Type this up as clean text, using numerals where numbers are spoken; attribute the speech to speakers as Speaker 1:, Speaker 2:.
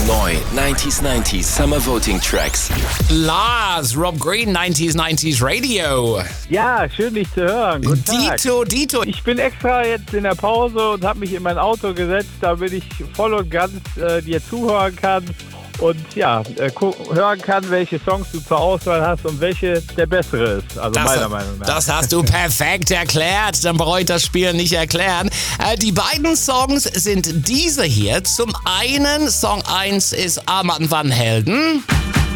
Speaker 1: Neu 90s Summer Voting Tracks.
Speaker 2: Lars, Rob Green, 90s Radio.
Speaker 3: Ja, schön dich zu hören. Guten Tag.
Speaker 2: Dito.
Speaker 3: Ich bin extra jetzt in der Pause und habe mich in mein Auto gesetzt, damit ich voll und ganz dir zuhören kann und hören kann, welche Songs du zur Auswahl hast und welche der bessere ist. Also meiner Meinung nach.
Speaker 2: Das hast du perfekt erklärt. Dann brauche ich das Spiel nicht erklären. Die beiden Songs sind diese hier. Zum einen, Song 1 ist Armband van Helden.